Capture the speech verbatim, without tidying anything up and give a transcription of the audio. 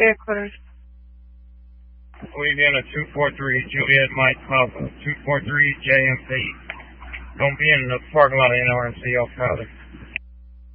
Headquarters. Louisiana two four three, Juliet Mike Papa, two four three J M P. Gonna be in the parking lot of N R M C, I'll try to